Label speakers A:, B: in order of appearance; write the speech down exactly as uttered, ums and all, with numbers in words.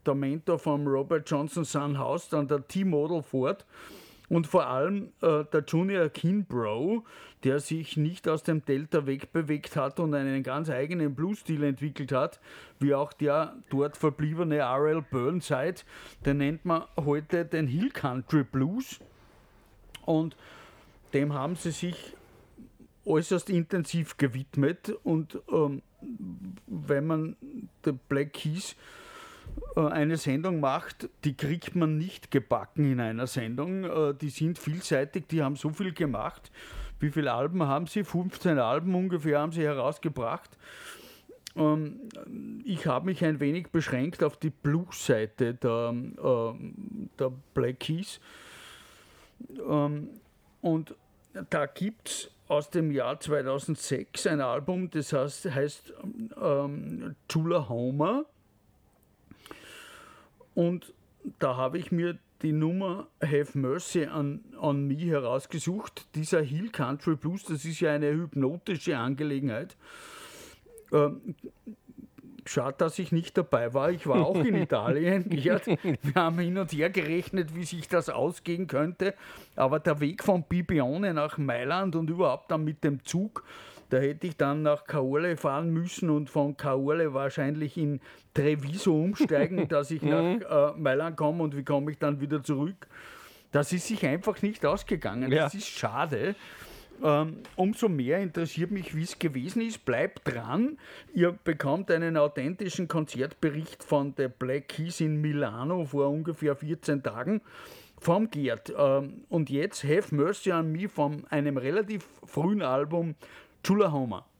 A: der Mentor von Robert Johnson Son House, dann der T-Model Ford und vor allem äh, der Junior Kimbrough, der sich nicht aus dem Delta wegbewegt hat und einen ganz eigenen Blues-Stil entwickelt hat, wie auch der dort verbliebene R L Burnside. Den nennt man heute den Hill Country Blues und dem haben sie sich äußerst intensiv gewidmet und ähm, wenn man The Black Keys äh, eine Sendung macht, die kriegt man nicht gebacken in einer Sendung. Äh, die sind vielseitig, die haben so viel gemacht. Wie viele Alben haben sie? fünfzehn Alben ungefähr haben sie herausgebracht. Ähm, ich habe mich ein wenig beschränkt auf die Blues-Seite der, äh, der Black Keys. Ähm, und da gibt es aus dem Jahr zweitausendsechs ein Album, das heißt, heißt ähm, Tullahoma. Und da habe ich mir die Nummer Have Mercy on, on Me herausgesucht. Dieser Hill Country Blues, das ist ja eine hypnotische Angelegenheit. Ähm, Schade, dass ich nicht dabei war. Ich war auch in Italien, Gerd. Wir haben hin und her gerechnet, wie sich das ausgehen könnte. Aber der Weg von Bibione nach Mailand und überhaupt dann mit dem Zug, da hätte ich dann nach Caorle fahren müssen und von Caorle wahrscheinlich in Treviso umsteigen, dass ich nach äh, Mailand komme und wie komme ich dann wieder zurück. Das ist sich einfach nicht ausgegangen.
B: Ja.
A: Das ist schade. Ähm, umso mehr interessiert mich, wie es gewesen ist. Bleibt dran. Ihr bekommt einen authentischen Konzertbericht von The Black Keys in Milano vor ungefähr vierzehn Tagen vom Gerd. Ähm, und jetzt Have Mercy on Me von einem relativ frühen Album Tullahoma.